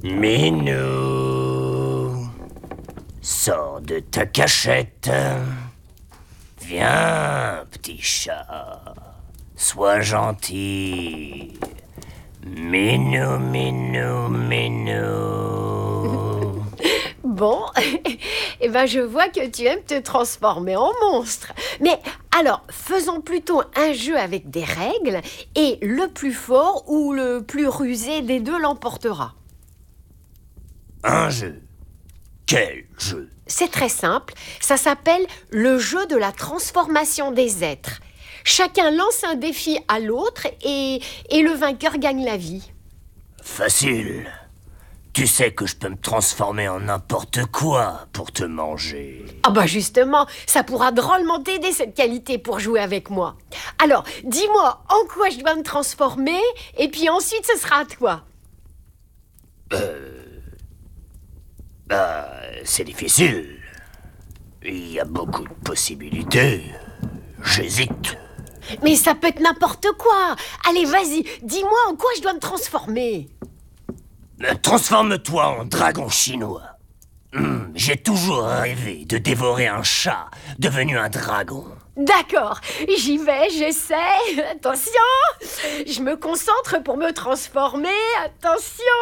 Minou, sors de ta cachette. Viens, petit chat, sois gentil. Minou, minou, minou. Bon, eh ben je vois que tu aimes te transformer en monstre. Mais alors, faisons plutôt un jeu avec des règles et le plus fort ou le plus rusé des deux l'emportera. Un jeu. Quel jeu? C'est très simple, ça s'appelle le jeu de la transformation des êtres. Chacun lance un défi à l'autre et le vainqueur gagne la vie. Facile. Tu sais que je peux me transformer en n'importe quoi pour te manger. Ah bah justement, ça pourra drôlement t'aider cette qualité pour jouer avec moi. Alors, dis-moi en quoi je dois me transformer et puis ensuite ce sera à toi. C'est difficile. Il y a beaucoup de possibilités. J'hésite. Mais ça peut être n'importe quoi. Allez, vas-y, dis-moi en quoi je dois me transformer. Transforme-toi en dragon chinois. J'ai toujours rêvé de dévorer un chat devenu un dragon. D'accord, j'y vais, j'essaie. Attention, je me concentre pour me transformer. Attention.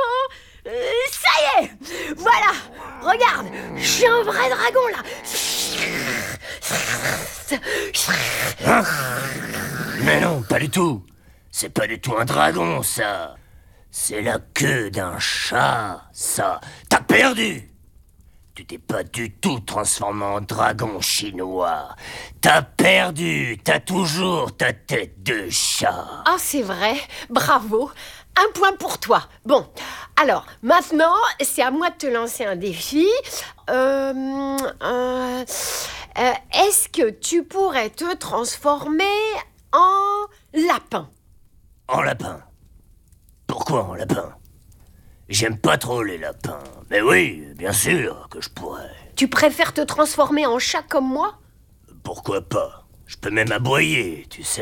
Ça y est, voilà. Regarde, je suis un vrai dragon là. Mais non, pas du tout. C'est pas du tout un dragon, ça. C'est la queue d'un chat, ça. T'as perdu. Tu t'es pas du tout transformé en dragon chinois. T'as perdu. T'as toujours ta tête de chat. Ah, c'est vrai, bravo. Un point pour toi. Bon, alors, maintenant, c'est à moi de te lancer un défi. Est-ce que tu pourrais te transformer en lapin? En lapin. Pourquoi en lapin? J'aime pas trop les lapins. Mais oui, bien sûr que je pourrais. Tu préfères te transformer en chat comme moi? Pourquoi pas? Je peux même aboyer, tu sais.